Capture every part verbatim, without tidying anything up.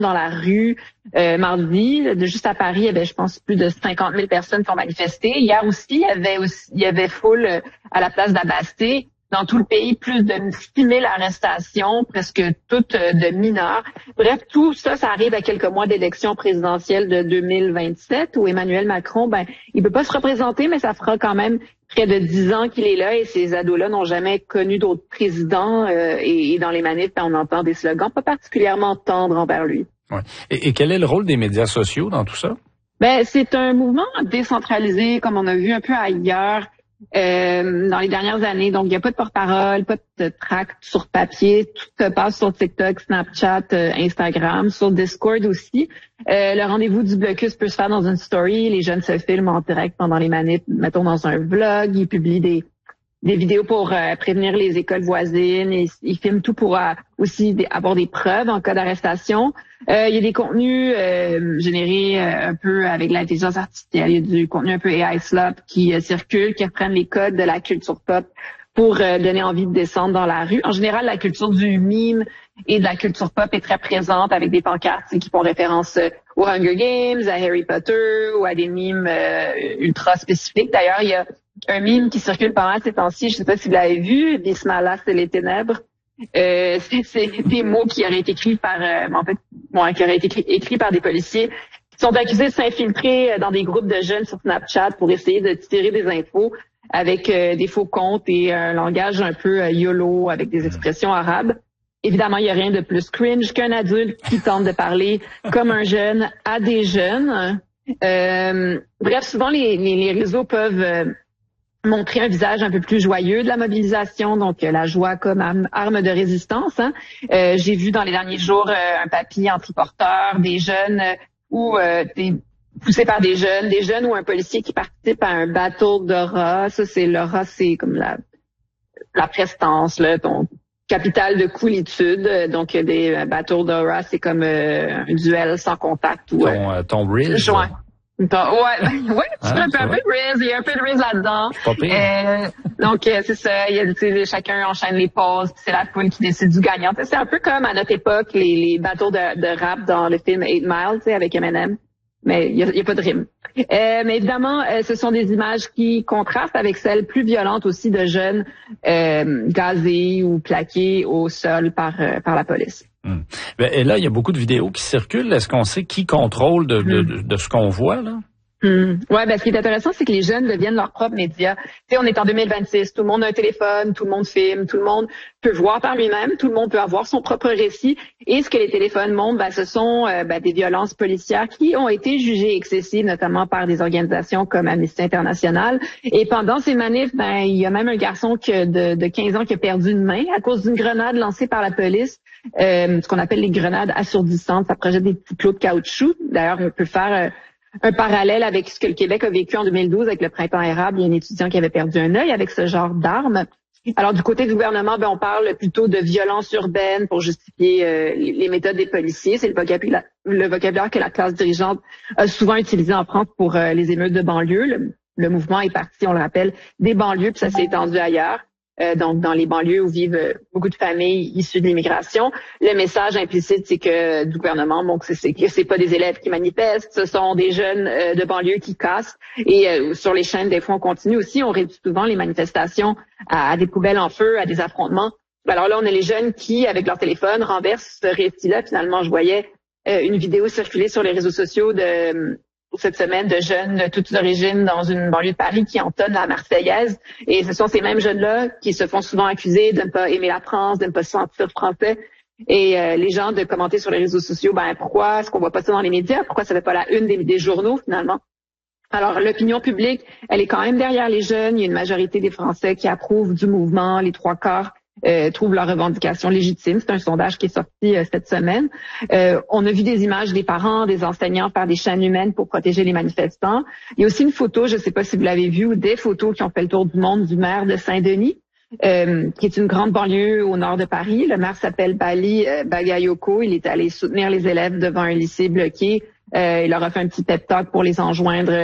dans la rue euh, mardi. De, juste à Paris, il y avait, je pense, plus de cinquante mille personnes qui ont manifesté. Hier aussi, il y avait aussi, il y avait foule à la place de la Bastille. Dans tout le pays, plus de six mille arrestations, presque toutes de mineurs. Bref, tout ça, ça arrive à quelques mois d'élection présidentielle de deux mille vingt-sept où Emmanuel Macron, ben, il peut pas se représenter, mais ça fera quand même près de dix ans qu'il est là et ces ados-là n'ont jamais connu d'autres présidents euh, et, et dans les manifs, ben, on entend des slogans pas particulièrement tendres envers lui. Ouais. Et, et quel est le rôle des médias sociaux dans tout ça? Ben, c'est un mouvement décentralisé, comme on a vu un peu ailleurs. Euh, dans les dernières années, donc il n'y a pas de porte-parole, pas de tract sur papier, tout se passe sur TikTok, Snapchat, euh, Instagram, sur Discord aussi. Euh, le rendez-vous du blocus peut se faire dans une story, les jeunes se filment en direct pendant les manifs, mettons dans un vlog, ils publient des des vidéos pour euh, prévenir les écoles voisines, et, ils filment tout pour euh, aussi des, avoir des preuves en cas d'arrestation. Euh, il y a des contenus euh, générés euh, un peu avec l'intelligence artificielle, il y a du contenu un peu A I slop qui euh, circule, qui reprennent les codes de la culture pop pour euh, donner envie de descendre dans la rue. En général, la culture du meme et de la culture pop est très présente avec des pancartes qui font référence euh, aux Hunger Games, à Harry Potter ou à des memes euh, ultra spécifiques. D'ailleurs, il y a un meme qui circule pas mal ces temps-ci, je sais pas si vous l'avez vu, Bismillah, c'est les ténèbres. Euh, c'est, c'est des mots qui auraient été écrits par, euh, en fait, bon, qui auraient été écrits, écrits par des policiers qui sont accusés de s'infiltrer dans des groupes de jeunes sur Snapchat pour essayer de tirer des infos avec euh, des faux comptes et un langage un peu euh, YOLO avec des expressions arabes. Évidemment, il n'y a rien de plus cringe qu'un adulte qui tente de parler comme un jeune à des jeunes. Euh, bref, souvent les, les, les réseaux peuvent euh, montrer un visage un peu plus joyeux de la mobilisation, donc euh, la joie comme arme, arme de résistance. Hein. Euh, j'ai vu dans les derniers jours euh, un papier anti-porteur, des jeunes euh, ou euh, des poussés par des jeunes, des jeunes ou un policier qui participe à un battle d'aura. Ça, c'est l'aura, c'est comme la la prestance, là, donc capitale de coolitude. Donc des euh, battles d'aura, c'est comme euh, un duel sans contact. Ou, ton, euh, ton Riz. Joint. Ouais, ouais, tu ah, fais un peu de Riz, il y a un peu de Riz là-dedans. Euh, donc, euh, c'est ça, il y a, tu sais, chacun enchaîne les pauses, puis c'est la poule qui décide du gagnant. C'est un peu comme à notre époque, les, les battles de, de rap dans le film Eight Mile, tu sais, avec Eminem. Mais il y a, y a pas de rime. Euh, mais évidemment, euh, ce sont des images qui contrastent avec celles plus violentes aussi de jeunes euh, gazés ou plaqués au sol par, euh, par la police. Hum. Et là, il y a beaucoup de vidéos qui circulent. Est-ce qu'on sait qui contrôle de, de, de, de ce qu'on voit, là? Hum. Ouais, ben ce qui est intéressant, c'est que les jeunes deviennent leurs propres médias. Tu sais, on est en deux mille vingt-six, tout le monde a un téléphone, tout le monde filme, tout le monde peut voir par lui-même, tout le monde peut avoir son propre récit. Et ce que les téléphones montrent, ben, ce sont euh, ben, des violences policières qui ont été jugées excessives, notamment par des organisations comme Amnesty International. Et pendant ces manifs, ben, il y a même un garçon que de, de quinze ans qui a perdu une main à cause d'une grenade lancée par la police. Euh, ce qu'on appelle les grenades assourdissantes, ça projette des petits plots de caoutchouc. D'ailleurs, on peut faire euh, un parallèle avec ce que le Québec a vécu en deux mille douze avec le printemps érable. Il y a un étudiant qui avait perdu un œil avec ce genre d'armes. Alors, du côté du gouvernement, ben, on parle plutôt de violence urbaine pour justifier euh, les méthodes des policiers. C'est le vocabulaire, le vocabulaire que la classe dirigeante a souvent utilisé en France pour euh, les émeutes de banlieue. Le, le mouvement est parti, on le rappelle, des banlieues, puis ça s'est étendu ailleurs. Euh, donc dans les banlieues où vivent euh, beaucoup de familles issues de l'immigration. Le message implicite, c'est que du gouvernement, bon, c'est, c'est que c'est pas des élèves qui manifestent, ce sont des jeunes euh, de banlieue qui cassent. Et euh, sur les chaînes, des fois, on continue aussi, on réduit souvent les manifestations à, à des poubelles en feu, à des affrontements. Alors là, on a les jeunes qui, avec leur téléphone, renversent ce récit-là. Finalement, je voyais euh, une vidéo circuler sur les réseaux sociaux de cette semaine de jeunes de toutes origines dans une banlieue de Paris qui entonnent la Marseillaise. Et ce sont ces mêmes jeunes-là qui se font souvent accuser de ne pas aimer la France, de ne pas se sentir français. Et euh, les gens de commenter sur les réseaux sociaux, ben pourquoi est-ce qu'on voit pas ça dans les médias? Pourquoi ça fait pas la une des, des journaux finalement? Alors l'opinion publique, elle est quand même derrière les jeunes. Il y a une majorité des Français qui approuvent du mouvement, les trois quarts Euh, trouvent leurs revendications légitimes. C'est un sondage qui est sorti euh, cette semaine. Euh, on a vu des images des parents, des enseignants faire des chaînes humaines pour protéger les manifestants. Il y a aussi une photo, je ne sais pas si vous l'avez vue, ou des photos qui ont fait le tour du monde du maire de Saint-Denis, euh, qui est une grande banlieue au nord de Paris. Le maire s'appelle Bali euh, Bagayoko. Il est allé soutenir les élèves devant un lycée bloqué. Euh, il leur a fait un petit pep talk pour les enjoindre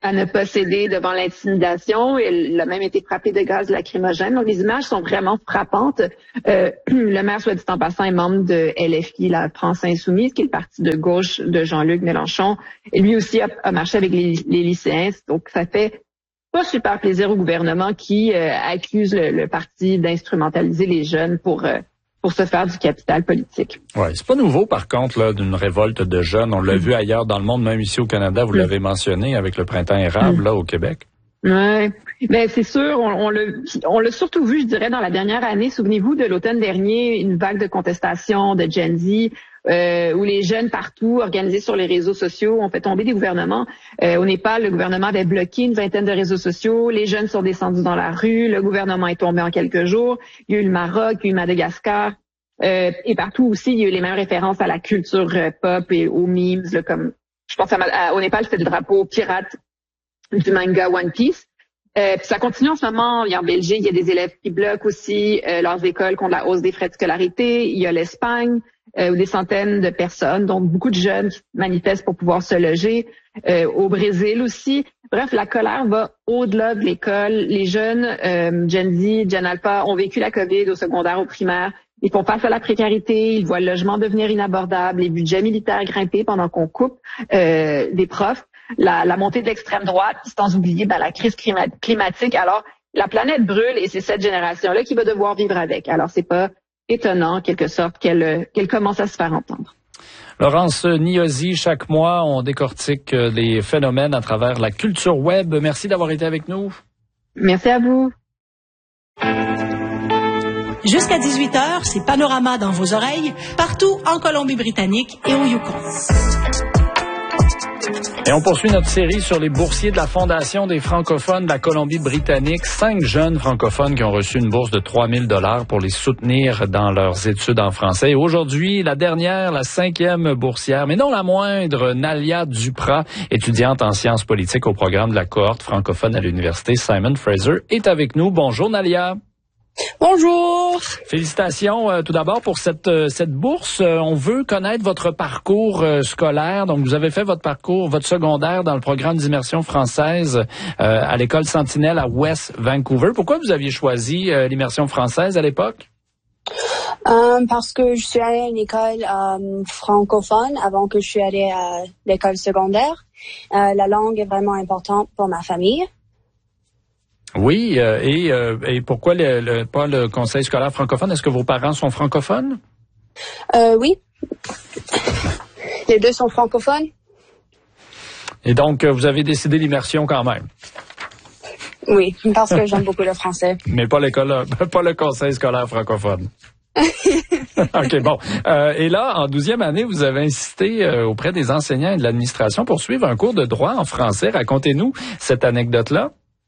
à ne pas céder devant l'intimidation. Il a même été frappé de gaz lacrymogène. Donc, les images sont vraiment frappantes. Euh, le maire, soit dit en passant, est membre de L F I, la France Insoumise, qui est le parti de gauche de Jean-Luc Mélenchon. Et lui aussi a, a marché avec les, les lycéens. Donc, ça fait pas super plaisir au gouvernement qui euh, accuse le, le parti d'instrumentaliser les jeunes pour... Euh, pour se faire du capital politique. Ouais, c'est pas nouveau par contre là d'une révolte de jeunes. On l'a mmh. vu ailleurs dans le monde, même ici au Canada, vous mmh. l'avez mentionné avec le printemps érable mmh. là au Québec. Ouais, mais c'est sûr, on, on l'a on l'a surtout vu, je dirais, dans la dernière année. Souvenez-vous de l'automne dernier, une vague de contestation de Gen Z. Euh, où les jeunes partout, organisés sur les réseaux sociaux, ont fait tomber des gouvernements. Euh, au Népal, le gouvernement avait bloqué une vingtaine de réseaux sociaux. Les jeunes sont descendus dans la rue. Le gouvernement est tombé en quelques jours. Il y a eu le Maroc, il y a eu Madagascar. Euh, et partout aussi, il y a eu les mêmes références à la culture euh, pop et aux memes. Là, comme je pense à, à, au Népal, c'était le drapeau pirate du manga One Piece. Euh, puis ça continue en ce moment. Il y a en Belgique, il y a des élèves qui bloquent aussi euh, leurs écoles contre la hausse des frais de scolarité. Il y a l'Espagne. Euh, où des centaines de personnes, donc beaucoup de jeunes qui manifestent pour pouvoir se loger. Euh, au Brésil aussi. Bref, la colère va au-delà de l'école. Les jeunes, euh, Gen Z, Gen Alpha, ont vécu la COVID au secondaire, au primaire. Ils font face à la précarité, ils voient le logement devenir inabordable, les budgets militaires grimper pendant qu'on coupe euh, des profs, la, la montée de l'extrême droite, sans oublier ben, la crise climatique. Alors, la planète brûle et c'est cette génération-là qui va devoir vivre avec. Alors, c'est pas étonnant, en quelque sorte, qu'elle qu'elle commence à se faire entendre. Laurence Niosi, chaque mois, on décortique les phénomènes à travers la culture web. Merci d'avoir été avec nous. Merci à vous. Jusqu'à dix-huit heures, c'est Panorama dans vos oreilles, partout en Colombie-Britannique et au Yukon. Et on poursuit notre série sur les boursiers de la Fondation des francophones de la Colombie-Britannique. Cinq jeunes francophones qui ont reçu une bourse de trois mille dollars pour les soutenir dans leurs études en français. Et aujourd'hui, la dernière, la cinquième boursière, mais non la moindre, Nalia Duprat, étudiante en sciences politiques au programme de la cohorte francophone à l'université Simon Fraser, est avec nous. Bonjour Nalia. Bonjour. Félicitations euh, tout d'abord pour cette euh, cette bourse. Euh, on veut connaître votre parcours euh, scolaire. Donc vous avez fait votre parcours, votre secondaire dans le programme d'immersion française euh, à l'école Sentinelle à West Vancouver. Pourquoi vous aviez choisi euh, l'immersion française à l'époque? Um, parce que je suis allée à une école um, francophone avant que je suis allée à l'école secondaire. Euh, la langue est vraiment importante pour ma famille. Oui, euh, et, euh, et pourquoi le, le, pas le conseil scolaire francophone? Est-ce que vos parents sont francophones? Euh, oui. Les deux sont francophones. Et donc, vous avez décidé l'immersion quand même? Oui, parce que j'aime beaucoup le français. Mais pas l'école, pas le conseil scolaire francophone. OK, bon. Euh, et là, en douzième année, vous avez insisté euh, auprès des enseignants et de l'administration pour suivre un cours de droit en français. Racontez-nous cette anecdote-là.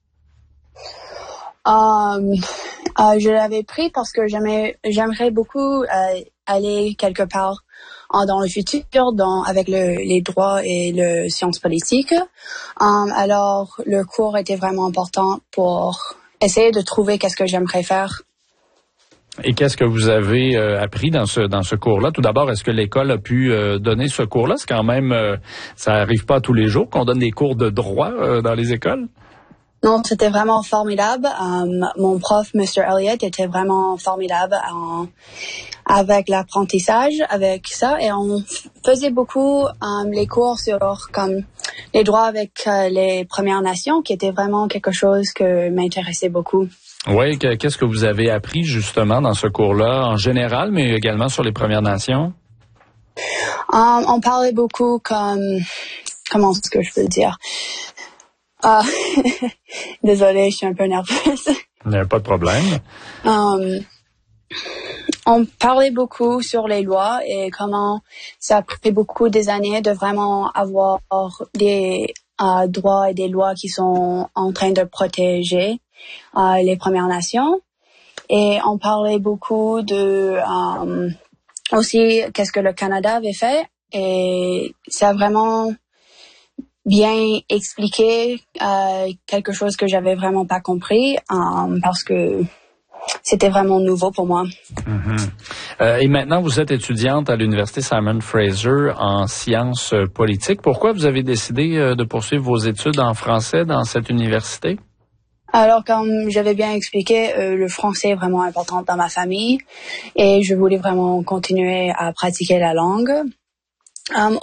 Um, euh, je l'avais pris parce que j'aimais, j'aimerais beaucoup euh, aller quelque part euh, dans le futur dans, avec le, les droits et les sciences politiques. Um, alors, le cours était vraiment important pour essayer de trouver qu'est-ce que j'aimerais faire. Et qu'est-ce que vous avez euh, appris dans ce dans ce cours-là? Tout d'abord, est-ce que l'école a pu euh, donner ce cours-là? C'est quand même, euh, ça arrive pas tous les jours qu'on donne des cours de droit euh, dans les écoles. Non, c'était vraiment formidable. Um, mon prof, Mister Elliott, était vraiment formidable um, avec l'apprentissage, avec ça. Et on faisait beaucoup um, les cours sur comme les droits avec uh, les Premières Nations, qui était vraiment quelque chose que m'intéressait beaucoup. Oui, qu'est-ce que vous avez appris justement dans ce cours-là, en général, mais également sur les Premières Nations? Um, on parlait beaucoup comme... Comment est-ce que je peux le dire? Ah, désolée, je suis un peu nerveuse. Il n'y a pas de problème. Um, on parlait beaucoup sur les lois et comment ça a pris beaucoup des années de vraiment avoir des uh, droits et des lois qui sont en train de protéger uh, les Premières Nations. Et on parlait beaucoup de um, aussi qu'est-ce que le Canada avait fait. Et ça a vraiment bien expliqué euh, quelque chose que j'avais vraiment pas compris, um, parce que c'était vraiment nouveau pour moi. Mm-hmm. Euh, et maintenant, vous êtes étudiante à l'Université Simon Fraser en sciences politiques. Pourquoi vous avez décidé euh, de poursuivre vos études en français dans cette université? Alors, comme j'avais bien expliqué, euh, le français est vraiment important dans ma famille et je voulais vraiment continuer à pratiquer la langue. Um,